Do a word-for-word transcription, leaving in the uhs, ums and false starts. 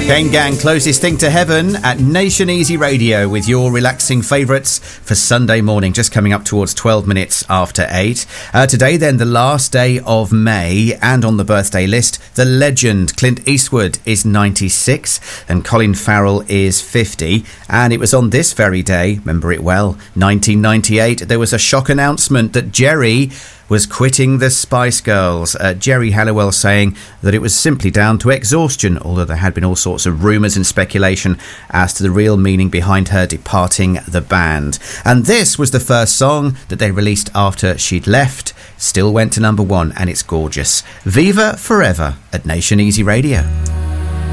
Kane Gang, Closest Thing to Heaven at Nation Easy Radio with your relaxing favourites for Sunday morning, just coming up towards twelve minutes after eight. Uh, today then, the last day of May, and on the birthday list, the legend Clint Eastwood is ninety-six and Colin Farrell is fifty. And it was on this very day, remember it well, nineteen ninety-eight, there was a shock announcement that Jerry was quitting the Spice Girls. Uh, Jerry Halliwell saying that it was simply down to exhaustion, although there had been all sorts of rumours and speculation as to the real meaning behind her departing the band. And this was the first song that they released after she'd left. Still went to number one, and it's gorgeous. Viva Forever at Nation Easy Radio.